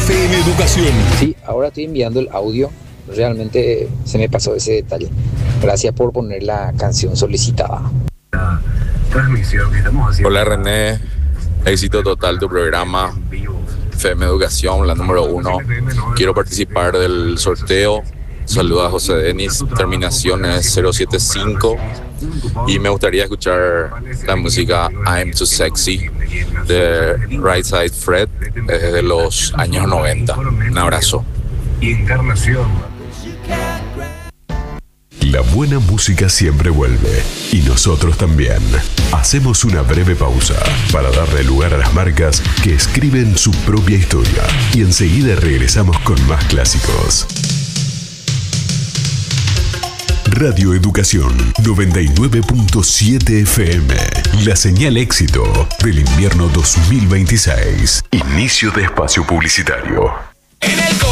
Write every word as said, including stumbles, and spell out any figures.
F M Educación. Sí, ahora estoy enviando el audio. Realmente eh, se me pasó ese detalle. Gracias por poner la canción solicitada. La transmisión que estamos haciendo. Hola René, éxito total tu programa F M Educación, la número uno. Quiero participar del sorteo. Saludos a José Denis, terminación es cero siete cinco. Y me gustaría escuchar la música I'm Too Sexy de Right Side Fred desde los años noventa. Un abrazo. Y Encarnación. La buena música siempre vuelve, y nosotros también. Hacemos una breve pausa para darle lugar a las marcas que escriben su propia historia, y enseguida regresamos con más clásicos. Radio Educación noventa y nueve punto siete F M, la señal éxito del invierno dos mil veintiséis. Inicio de espacio publicitario.